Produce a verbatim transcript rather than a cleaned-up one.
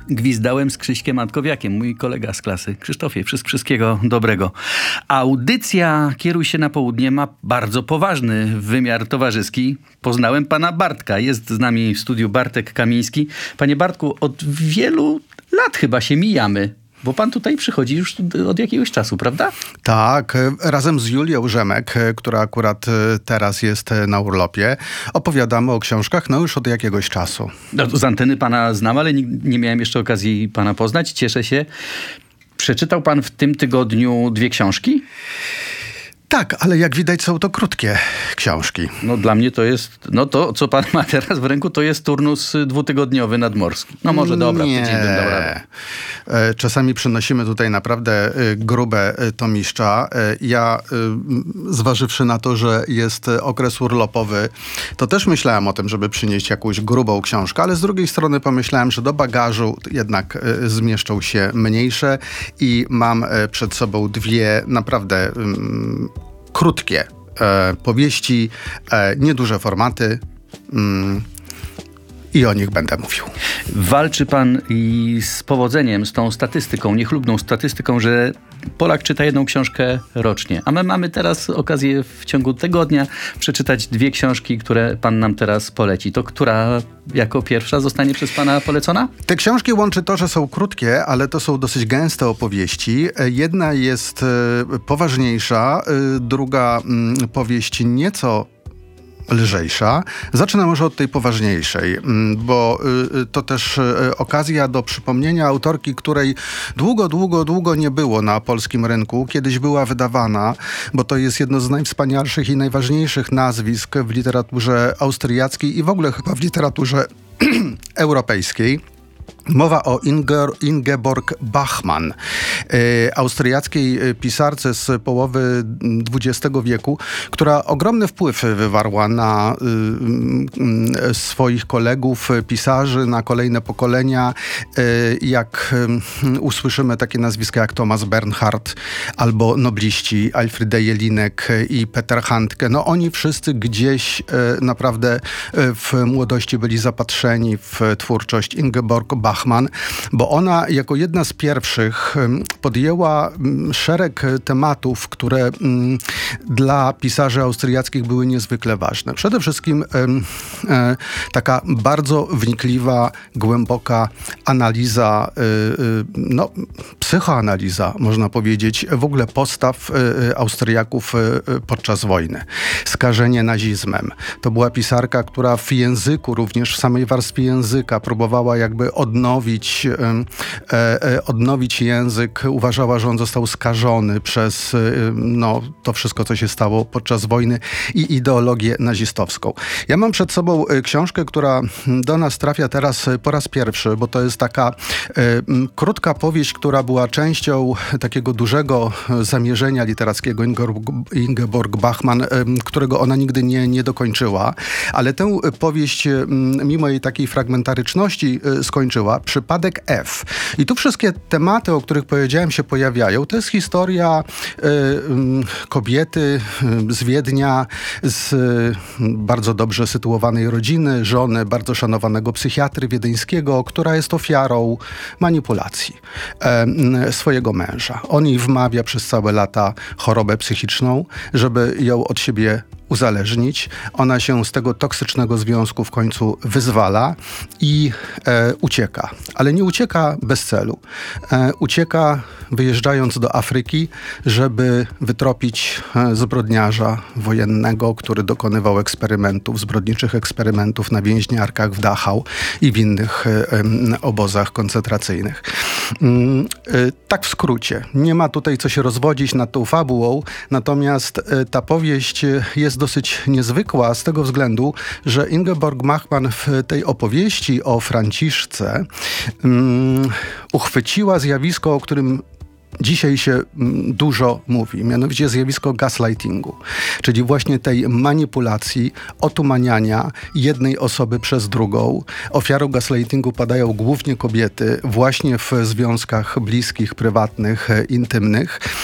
Gwizdałem z Krzyśkiem Antkowiakiem, mój kolega z klasy. Krzysztofie, wszyst- wszystkiego dobrego. Audycja Kieruj się na południe ma bardzo poważny wymiar towarzyski. Poznałem pana Bartka. Jest z nami w studiu Bartek Kamiński. Panie Bartku, od wielu lat chyba się mijamy. Bo pan tutaj przychodzi już od jakiegoś czasu, prawda? Tak, razem z Julią Rzemek, która akurat teraz jest na urlopie, opowiadamy o książkach, no już od jakiegoś czasu. No, z anteny pana znam, ale nie, nie miałem jeszcze okazji pana poznać. Cieszę się. Przeczytał pan w tym tygodniu dwie książki? Tak, ale jak widać są to krótkie książki. No dla mnie to jest, no to co pan ma teraz w ręku, to jest turnus dwutygodniowy nadmorski. No może dobra, Nie. w tydzień bym dał radę. Czasami przynosimy tutaj naprawdę grube tomiszcza. Ja, zważywszy na to, że jest okres urlopowy, to też myślałem o tym, żeby przynieść jakąś grubą książkę, ale z drugiej strony pomyślałem, że do bagażu jednak zmieszczą się mniejsze i mam przed sobą dwie naprawdę um, krótkie e, powieści, e, nieduże formaty mm, i o nich będę mówił. Walczy pan i z powodzeniem, z tą statystyką, niechlubną statystyką, że Polak czyta jedną książkę rocznie. A my mamy teraz okazję w ciągu tygodnia przeczytać dwie książki, które pan nam teraz poleci. To która jako pierwsza zostanie przez pana polecona? Te książki łączy to, że są krótkie, ale to są dosyć gęste opowieści. Jedna jest e, poważniejsza, e, druga m, powieść nieco lżejsza. Zacznę może od tej poważniejszej, bo to też okazja do przypomnienia autorki, której długo, długo, długo nie było na polskim rynku. Kiedyś była wydawana, bo to jest jedno z najwspanialszych i najważniejszych nazwisk w literaturze austriackiej i w ogóle chyba w literaturze europejskiej. Mowa o Inger, Ingeborg Bachmann, e, austriackiej pisarce z połowy dwudziestego wieku, która ogromny wpływ wywarła na e, swoich kolegów, pisarzy, na kolejne pokolenia. E, jak e, usłyszymy takie nazwiska jak Thomas Bernhard albo nobliści Alfred Jelinek i Peter Handke, no oni wszyscy gdzieś e, naprawdę w młodości byli zapatrzeni w twórczość Ingeborg Bachmann, bo ona jako jedna z pierwszych podjęła szereg tematów, które dla pisarzy austriackich były niezwykle ważne. Przede wszystkim taka bardzo wnikliwa, głęboka analiza, no, psychoanaliza, można powiedzieć, w ogóle postaw Austriaków podczas wojny. Skażenie nazizmem. To była pisarka, która w języku, również w samej warstwie języka próbowała jakby odnowić, e, e, odnowić język. Uważała, że on został skażony przez e, no, to wszystko, co się stało podczas wojny i ideologię nazistowską. Ja mam przed sobą książkę, która do nas trafia teraz po raz pierwszy, bo to jest taka e, krótka powieść, która była częścią takiego dużego zamierzenia literackiego Ingeborg Bachmann, e, którego ona nigdy nie, nie dokończyła, ale tę powieść, mimo jej takiej fragmentaryczności, skończyła. Przypadek F. I tu wszystkie tematy, o których powiedziałem, się pojawiają. To jest historia y, y, kobiety y, z Wiednia, z y, bardzo dobrze sytuowanej rodziny, żony bardzo szanowanego psychiatry wiedeńskiego, która jest ofiarą manipulacji y, swojego męża. On jej wmawia przez całe lata chorobę psychiczną, żeby ją od siebie uzależnić. Ona się z tego toksycznego związku w końcu wyzwala i e, ucieka. Ale nie ucieka bez celu. E, ucieka wyjeżdżając do Afryki, żeby wytropić e, zbrodniarza wojennego, który dokonywał eksperymentów, zbrodniczych eksperymentów na więźniarkach w Dachau i w innych e, e, obozach koncentracyjnych. Mm, e, tak w skrócie. Nie ma tutaj co się rozwodzić nad tą fabułą, natomiast e, ta powieść jest dosyć niezwykła z tego względu, że Ingeborg Bachmann w tej opowieści o Franciszce um, uchwyciła zjawisko, o którym dzisiaj się dużo mówi, mianowicie zjawisko gaslightingu, czyli właśnie tej manipulacji, otumaniania jednej osoby przez drugą. Ofiarą gaslightingu padają głównie kobiety właśnie w związkach bliskich, prywatnych, intymnych